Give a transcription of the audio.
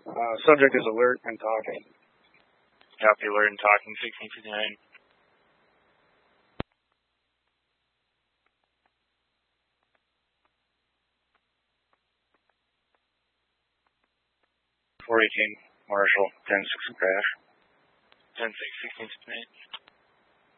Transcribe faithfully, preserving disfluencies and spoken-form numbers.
Uh, subject is alert and talking. Copy, alert and talking, sixteen fifty-nine. four eighteen, Marshall, ten six crash. ten six, sixteen fifty-nine.